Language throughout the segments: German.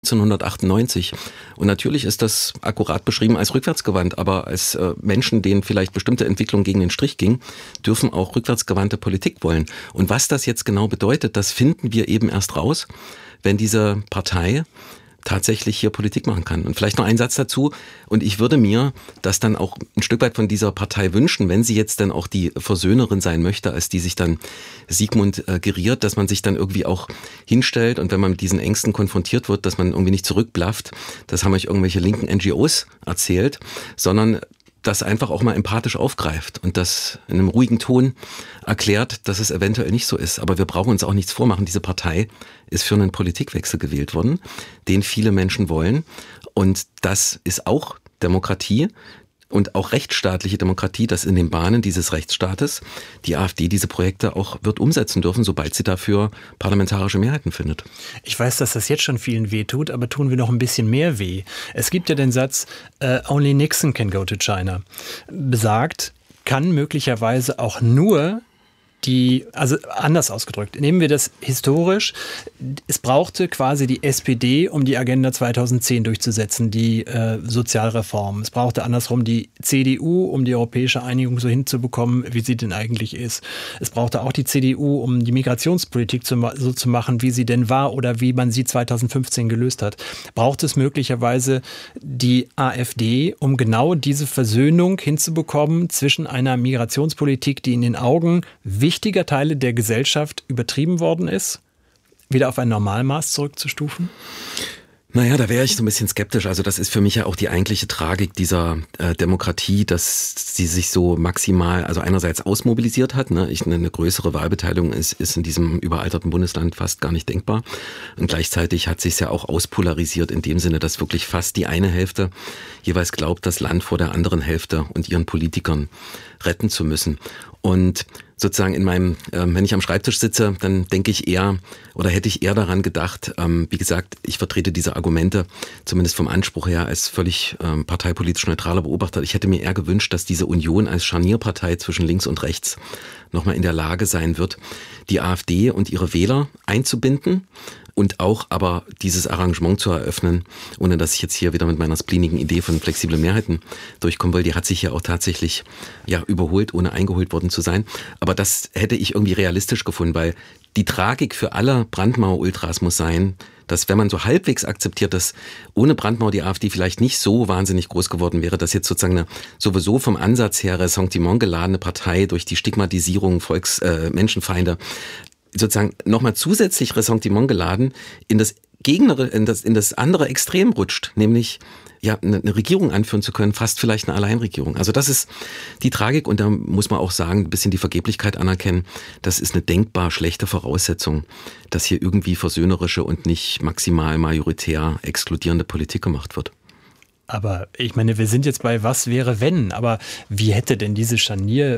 1998. Und natürlich ist das akkurat beschrieben als rückwärtsgewandt, aber als Menschen, denen vielleicht bestimmte Entwicklungen gegen den Strich ging, dürfen auch rückwärtsgewandte Politik wollen. Und was das jetzt genau bedeutet, das finden wir eben erst raus, wenn diese Partei tatsächlich hier Politik machen kann. Und vielleicht noch ein Satz dazu. Und ich würde mir das dann auch ein Stück weit von dieser Partei wünschen, wenn sie jetzt dann auch die Versöhnerin sein möchte, als die sich dann Sigmund geriert, dass man sich dann irgendwie auch hinstellt und wenn man mit diesen Ängsten konfrontiert wird, dass man irgendwie nicht zurückblafft. Das haben euch irgendwelche linken NGOs erzählt, sondern das einfach auch mal empathisch aufgreift und das in einem ruhigen Ton erklärt, dass es eventuell nicht so ist. Aber wir brauchen uns auch nichts vormachen. Diese Partei ist für einen Politikwechsel gewählt worden, den viele Menschen wollen. Und das ist auch Demokratie und auch rechtsstaatliche Demokratie, dass in den Bahnen dieses Rechtsstaates die AfD diese Projekte auch wird umsetzen dürfen, sobald sie dafür parlamentarische Mehrheiten findet. Ich weiß, dass das jetzt schon vielen weh tut, aber tun wir noch ein bisschen mehr weh. Es gibt ja den Satz, only Nixon can go to China. Besagt, kann möglicherweise auch nur also anders ausgedrückt, nehmen wir das historisch, es brauchte quasi die SPD, um die Agenda 2010 durchzusetzen, die Sozialreform. Es brauchte andersrum die CDU, um die europäische Einigung so hinzubekommen, wie sie denn eigentlich ist. Es brauchte auch die CDU, um die Migrationspolitik so zu machen, wie sie denn war oder wie man sie 2015 gelöst hat. Braucht es möglicherweise die AfD, um genau diese Versöhnung hinzubekommen zwischen einer Migrationspolitik, die in den Augen wichtiger Teile der Gesellschaft übertrieben worden ist, wieder auf ein Normalmaß zurückzustufen? Naja, da wäre ich so ein bisschen skeptisch. Also das ist für mich ja auch die eigentliche Tragik dieser Demokratie, dass sie sich so maximal, also einerseits ausmobilisiert hat. Ne? Eine größere Wahlbeteiligung ist in diesem überalterten Bundesland fast gar nicht denkbar. Und gleichzeitig hat sich es ja auch auspolarisiert in dem Sinne, dass wirklich fast die eine Hälfte jeweils glaubt, das Land vor der anderen Hälfte und ihren Politikern retten zu müssen. Und sozusagen in meinem, wenn ich am Schreibtisch sitze, dann denke ich eher oder hätte ich eher daran gedacht, wie gesagt, ich vertrete diese Argumente, zumindest vom Anspruch her, als völlig parteipolitisch neutraler Beobachter. Ich hätte mir eher gewünscht, dass diese Union als Scharnierpartei zwischen links und rechts nochmal in der Lage sein wird, die AfD und ihre Wähler einzubinden und auch aber dieses Arrangement zu eröffnen, ohne dass ich jetzt hier wieder mit meiner spleenigen Idee von flexiblen Mehrheiten durchkommen will. Die hat sich ja auch tatsächlich überholt, ohne eingeholt worden zu sein. Aber das hätte ich irgendwie realistisch gefunden, weil die Tragik für alle Brandmauer-Ultras muss sein, dass wenn man so halbwegs akzeptiert, dass ohne Brandmauer die AfD vielleicht nicht so wahnsinnig groß geworden wäre, dass jetzt sozusagen eine sowieso vom Ansatz her Ressentiment geladene Partei durch die Stigmatisierung Menschenfeinde sozusagen nochmal zusätzlich Ressentiment geladen in das andere Extrem rutscht, nämlich eine Regierung anführen zu können, fast vielleicht eine Alleinregierung. Also das ist die Tragik und da muss man auch sagen, ein bisschen die Vergeblichkeit anerkennen. Das ist eine denkbar schlechte Voraussetzung, dass hier irgendwie versöhnerische und nicht maximal majoritär exkludierende Politik gemacht wird. Aber ich meine, wir sind jetzt bei was wäre wenn, aber wie hätte denn diese Scharnier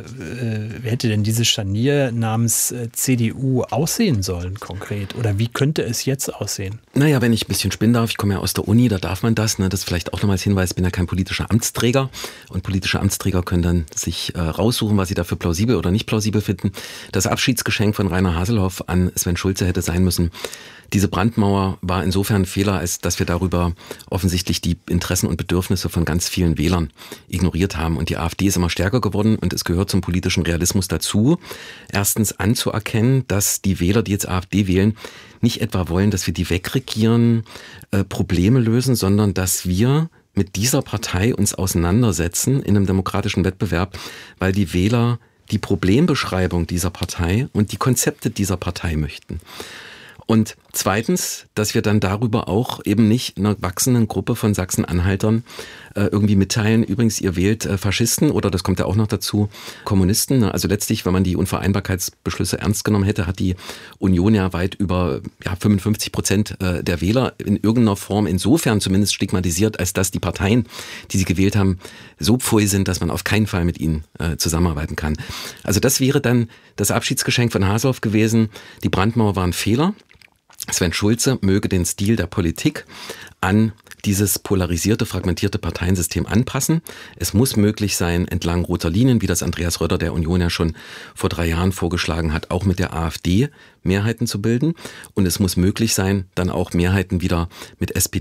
namens CDU aussehen sollen konkret? Oder wie könnte es jetzt aussehen? Naja, wenn ich ein bisschen spinnen darf, ich komme ja aus der Uni, da darf man das, ne? Das vielleicht auch nochmal als Hinweis, ich bin ja kein politischer Amtsträger und politische Amtsträger können dann sich raussuchen, was sie dafür plausibel oder nicht plausibel finden. Das Abschiedsgeschenk von Rainer Haselhoff an Sven Schulze hätte sein müssen: Diese Brandmauer war insofern ein Fehler, als dass wir darüber offensichtlich die Interessen und Bedürfnisse von ganz vielen Wählern ignoriert haben. Und die AfD ist immer stärker geworden und es gehört zum politischen Realismus dazu, erstens anzuerkennen, dass die Wähler, die jetzt AfD wählen, nicht etwa wollen, dass wir die wegregieren, Probleme lösen, sondern dass wir mit dieser Partei uns auseinandersetzen in einem demokratischen Wettbewerb, weil die Wähler die Problembeschreibung dieser Partei und die Konzepte dieser Partei möchten. Und zweitens, dass wir dann darüber auch eben nicht einer wachsenden Gruppe von Sachsen-Anhaltern irgendwie mitteilen, übrigens, ihr wählt Faschisten oder, das kommt ja auch noch dazu, Kommunisten. Also letztlich, wenn man die Unvereinbarkeitsbeschlüsse ernst genommen hätte, hat die Union ja weit über 55% der Wähler in irgendeiner Form insofern zumindest stigmatisiert, als dass die Parteien, die sie gewählt haben, so pfui sind, dass man auf keinen Fall mit ihnen zusammenarbeiten kann. Also das wäre dann das Abschiedsgeschenk von Haselhoff gewesen. Die Brandmauer war ein Fehler. Sven Schulze möge den Stil der Politik an dieses polarisierte, fragmentierte Parteiensystem anpassen. Es muss möglich sein, entlang roter Linien, wie das Andreas Röder der Union ja schon vor 3 Jahren vorgeschlagen hat, auch mit der AfD Mehrheiten zu bilden. Und es muss möglich sein, dann auch Mehrheiten wieder mit SPD